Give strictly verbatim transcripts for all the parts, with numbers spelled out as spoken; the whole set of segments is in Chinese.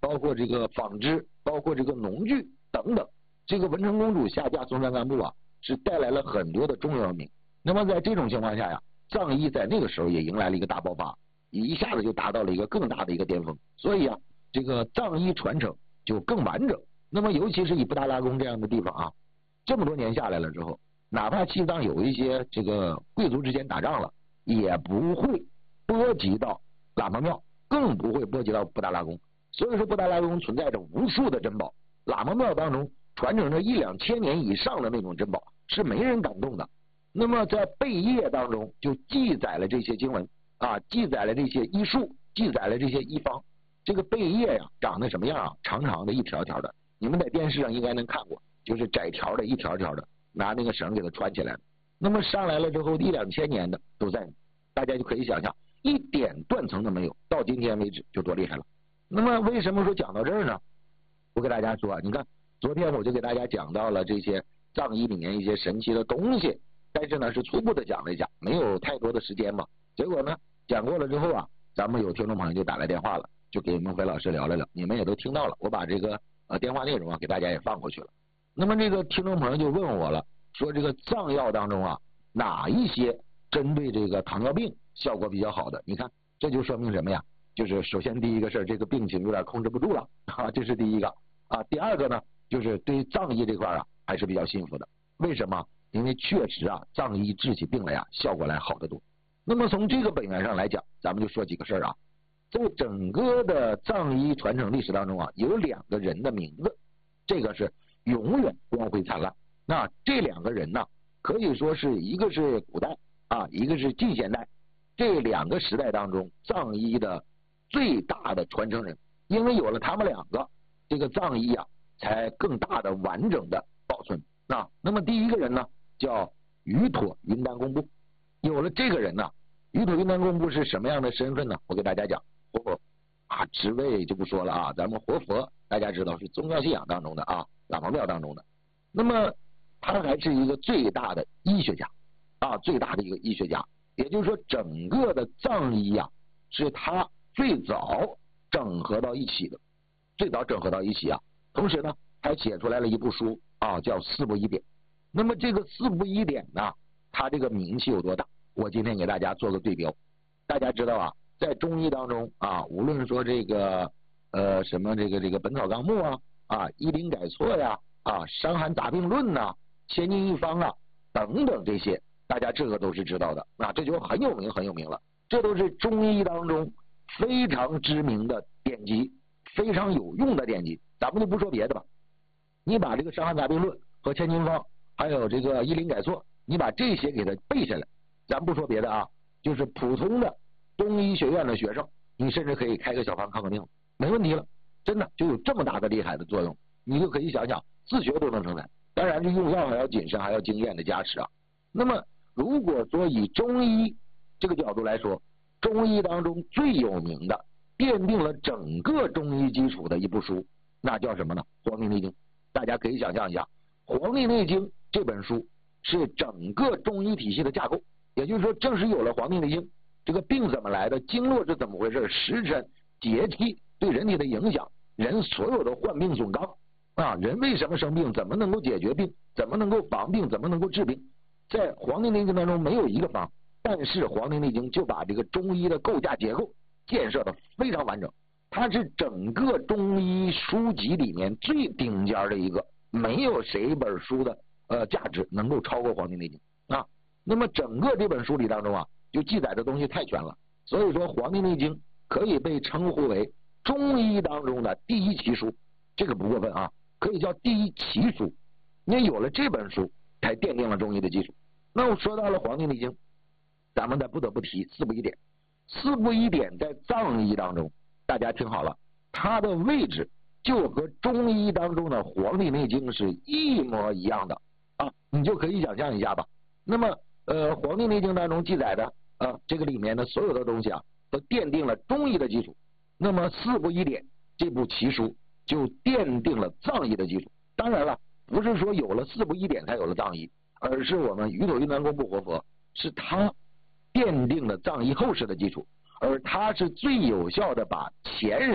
包括这个纺织，包括这个农具等等。这个文成公主下嫁松山干布啊，是带来了很多的重要名。那么在这种情况下呀，藏医在那个时候也迎来了一个大爆发，一下子就达到了一个更大的一个巅峰。所以啊，这个藏医传承就更完整。那么尤其是以布达拉宫这样的地方啊，这么多年下来了之后，哪怕西藏有一些这个贵族之间打仗了，也不会波及到喇嘛庙，更不会波及到布达拉宫。所以说布达拉宫存在着无数的珍宝，喇嘛庙当中传承着一两千年以上的那种珍宝，是没人敢动的。那么在贝叶当中就记载了这些经文啊，记载了这些医术，记载了这些医方。这个贝叶呀，长得什么样啊？长长的，一条条的。你们在电视上应该能看过，就是窄条的，一条条的，拿那个绳给它穿起来的。那么上来了之后，一两千年的都在，大家就可以想象，一点断层都没有，到今天为止就多厉害了。那么为什么说讲到这儿呢？我给大家说，你看昨天我就给大家讲到了这些藏医里面一些神奇的东西，但是呢是初步的讲了一下，没有太多的时间嘛。结果呢讲过了之后啊，咱们有听众朋友就打来电话了，就给孟非老师聊了聊，你们也都听到了，我把这个呃电话内容啊给大家也放过去了。那么这个听众朋友就问我了，说这个藏药当中啊，哪一些针对这个糖尿病效果比较好的？你看这就说明什么呀？就是首先第一个事儿，这个病情有点控制不住了啊，这是第一个啊。第二个呢，就是对藏医这块啊还是比较信服的。为什么？因为确实啊，藏医治起病来呀，效果来好得多。那么从这个本源上来讲，咱们就说几个事儿啊。在整个的藏医传承历史当中啊，有两个人的名字，这个是永远光辉灿烂。那这两个人呢，可以说是一个是古代啊，一个是近现代，这两个时代当中藏医的最大的传承人。因为有了他们两个，这个藏医啊才更大的完整的保存啊。那么第一个人呢，叫瑜陀云丹公布。有了这个人呢，瑜陀云丹公布是什么样的身份呢？我给大家讲，活佛啊，职位就不说了啊，咱们活佛大家知道是宗教信仰当中的啊，喇嘛庙当中的。那么他还是一个最大的医学家啊，最大的一个医学家。也就是说，整个的藏医啊，是他最早整合到一起的，最早整合到一起啊。同时呢，还写出来了一部书啊，叫《四部医典》。那么这个《四部医典》呢，它这个名气有多大？我今天给大家做个对标。大家知道啊，在中医当中啊，无论说这个呃什么这个这个《本草纲目》啊啊《医林改错》呀啊《伤寒杂病论》呐、千金一方啊等等这些，大家这个都是知道的啊，这就很有名很有名了。这都是中医当中非常知名的典籍，非常有用的典籍。咱们就不说别的吧，你把这个《伤寒杂病论》和《千金方》还有这个《医林改错》，你把这些给它背下来，咱不说别的啊，就是普通的中医学院的学生，你甚至可以开个小方抗个病，没问题了。真的就有这么大的厉害的作用，你就可以想想自学都能成才。当然这用药还要谨慎，还要经验的加持啊。那么如果说以中医这个角度来说，中医当中最有名的奠定了整个中医基础的一部书，那叫什么呢？《黄帝内经》。大家可以想象一下，《黄帝内经》这本书是整个中医体系的架构。也就是说，正是有了《黄帝内经》，这个病怎么来的，经络是怎么回事，时辰节气对人体的影响，人所有的患病总纲啊，人为什么生病，怎么能够解决病，怎么能够防病，怎么能够治病，在《黄帝内经》当中没有一个方，但是《黄帝内经》就把这个中医的构架结构建设的非常完整。它是整个中医书籍里面最顶尖的一个，没有谁本书的呃价值能够超过《黄帝内经》啊。那么整个这本书里当中啊，就记载的东西太全了，所以说《黄帝内经》可以被称呼为中医当中的第一奇书，这个不过分啊，可以叫第一奇书。因为有了这本书，才奠定了中医的基础。那我说到了《黄帝内经》，咱们再不得不提四部医典。四部医典在藏医当中，大家听好了，它的位置就和中医当中的《黄帝内经》是一模一样的啊，你就可以想象一下吧。那么呃，《黄帝内经》当中记载的啊，这个里面的所有的东西啊，都奠定了中医的基础。那么四部医典这部奇书就奠定了藏医的基础。当然了，不是说有了四部医典才有了藏医，而是我们瑜陀云南公布活佛是他奠定了藏医后世的基础，而他是最有效的把前人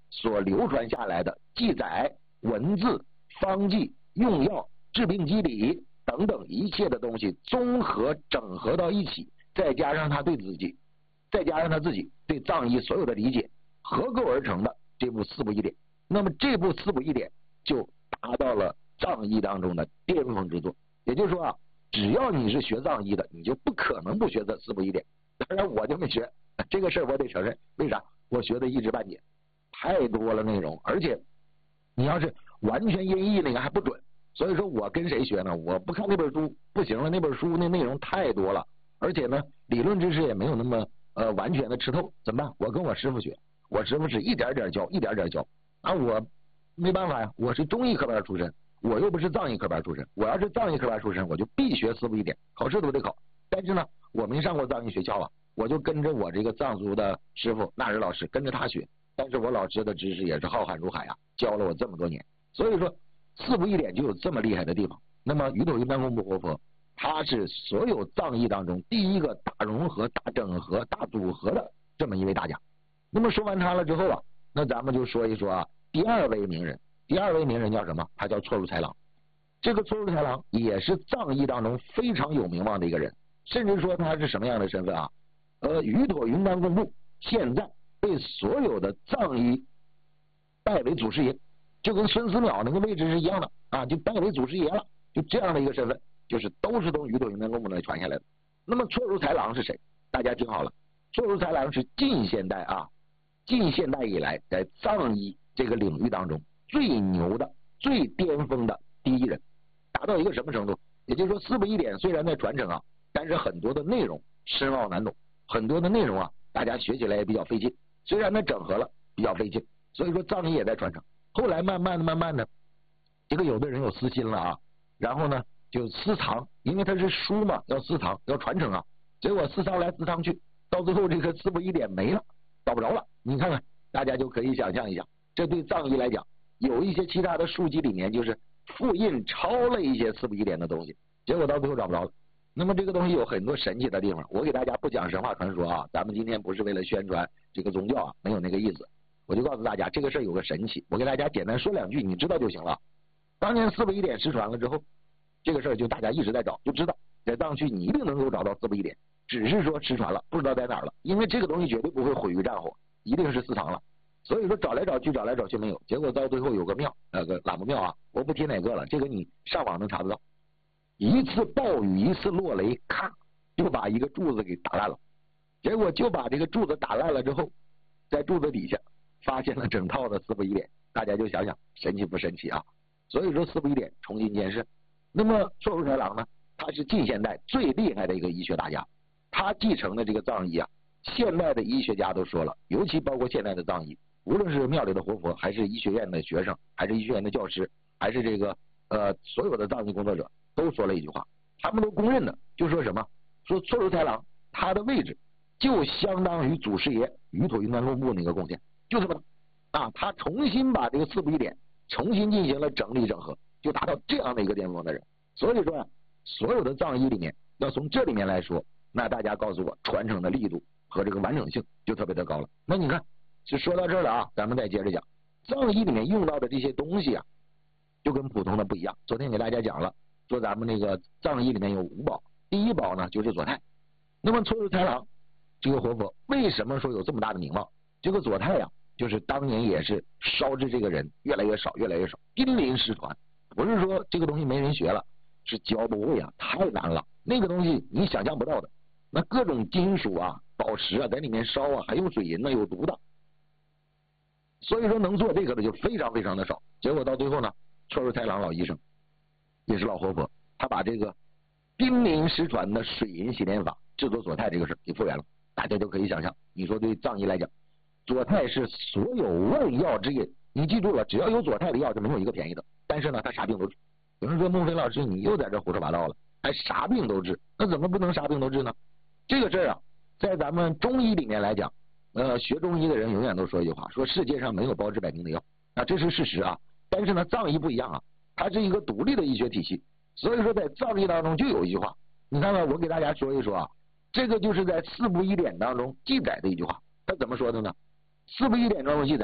所流传下来的记载、文字、方剂、用药、治病机理等等一切的东西综合整合到一起，再加上他对自己，再加上他自己对藏医所有的理解，合构而成的这部四部医典。那么这部四部医典就达到了藏医当中的巅峰之作。也就是说啊，只要你是学藏医的，你就不可能不学这四部医典。当然我就没学这个事儿，我得承认，为啥？我学的一知半解，太多了内容，而且你要是完全音译那个还不准。所以说我跟谁学呢？我不看那本书不行了，那本书那内容太多了，而且呢理论知识也没有那么呃完全的吃透，怎么办？我跟我师傅学，我师傅是一点点教，一点点教啊，我没办法呀，我是中医科班出身，我又不是藏医科班出身，我要是藏医科班出身，我就必学四部医典，考试都得考。但是呢，我没上过藏医学校啊，我就跟着我这个藏族的师傅纳日老师跟着他学，但是我老师的知识也是浩瀚如海啊，教了我这么多年，所以说四部医典就有这么厉害的地方。那么鱼头云丹贡布活佛，他是所有藏医当中第一个大融合、大整合、大组合的这么一位大家。那么说完他了之后啊，那咱们就说一说啊，第二位名人，第二位名人叫什么？他叫错入豺狼。这个错入豺狼也是藏医当中非常有名望的一个人，甚至说他是什么样的身份啊？呃，鱼头云丹贡布现在被所有的藏医拜为祖师爷，就跟孙思邈那个位置是一样的啊，就拜为祖师爷了，就这样的一个身份，就是都是从鱼头云丹贡布那传下来的。那么错入豺狼是谁？大家听好了，错入豺狼是近现代啊，近现代以来在藏医这个领域当中最牛的、最巅峰的第一人，达到一个什么程度？也就是说，四部医典虽然在传承啊，但是很多的内容深奥难懂，很多的内容啊，大家学起来也比较费劲。虽然它整合了，比较费劲，所以说藏医也在传承。后来慢慢的、慢慢的，这个有的人有私心了啊，然后呢就私藏，因为它是书嘛，要私藏，要传承啊。结果私藏来私藏去，到最后这个四部医典没了，找不着了。你看看，大家就可以想象一下，这对藏医来讲，有一些其他的书籍里面就是复印抄了一些四部医典的东西，结果到最后找不着了。那么这个东西有很多神奇的地方，我给大家不讲神话传说啊，咱们今天不是为了宣传这个宗教啊，没有那个意思。我就告诉大家，这个事儿有个神奇，我给大家简单说两句，你知道就行了。当年四部医典失传了之后，这个事儿就大家一直在找，就知道在藏区你一定能够找到四部医典，只是说失传了，不知道在哪儿了，因为这个东西绝对不会毁于战火，一定是私藏了。所以说找来找去，找来找去没有，结果到最后有个庙，那个喇嘛庙啊，我不提哪个了，这个你上网能查得到。一次暴雨，一次落雷，咔就把一个柱子给打烂了。结果就把这个柱子打烂了之后，在柱子底下发现了整套的四部医典，大家就想想神奇不神奇啊？所以说四部医典重新监视。那么错入豺狼呢，他是近现代最厉害的一个医学大家，他继承的这个藏医啊，现代的医学家都说了，尤其包括现代的藏医，无论是庙里的活佛，还是医学院的学生，还是医学院的教师，还是这个呃所有的藏医工作者，都说了一句话，他们都公认的，就说什么？说错入豺狼他的位置就相当于祖师爷鱼头云丹贡布那个贡献，就这么啊，他重新把这个四部医典重新进行了整理整合，就达到这样的一个巅峰的人。所以说啊，所有的藏医里面，要从这里面来说，那大家告诉我传承的力度和这个完整性就特别的高了。那你看，就说到这儿了啊，咱们再接着讲，藏医里面用到的这些东西啊，就跟普通的不一样。昨天给大家讲了，说咱们那个藏医里面有五宝，第一宝呢就是左太。那么错入豺狼这个活佛为什么说有这么大的名望？这个左太呀、啊，就是当年也是烧制这个人越来越少，越来越少，濒临失传。不是说这个东西没人学了，是教不会啊，太难了。那个东西你想象不到的，那各种金属啊、宝石啊在里面烧啊，还用水银呢，有毒的。所以说能做这个的就非常非常的少。结果到最后呢，错入豺狼老医生也是老活佛，他把这个濒临失传的水银洗炼法制作左太这个事给复原了。大家就可以想象，你说对藏医来讲，左太是所有万药之业，你记住了，只要有左太的药就没有一个便宜的。但是呢，他啥病都治。有人说孟非老师你又在这胡说八道了，还啥病都治，那怎么不能啥病都治呢？这个事儿啊，在咱们中医里面来讲，呃，学中医的人永远都说一句话，说世界上没有包治百病的药，啊，这是事实啊。但是呢，藏医不一样啊，它是一个独立的医学体系，所以说在藏医当中就有一句话，你看看我给大家说一说啊，这个就是在四部医典当中记载的一句话，他怎么说的呢？四部医典当中记载，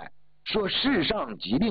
说世上疾病